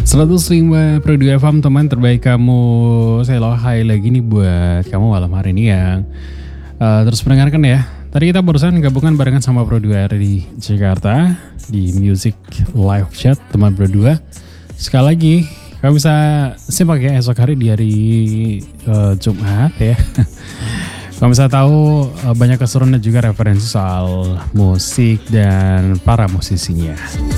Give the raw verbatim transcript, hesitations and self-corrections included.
seratus lima Pro dua F M teman terbaik kamu. Saya lo hai lagi nih buat kamu malam hari ini yang uh, terus mendengarkan ya. Tadi kita barusan gabungan barengan sama Pro dua R di Jakarta di Music Live Chat teman Pro dua. Sekali lagi kamu bisa simak ya esok hari di hari uh, Jumat ya. Kamu bisa tahu uh, banyak keseruan dan juga referensi soal musik dan para musisinya.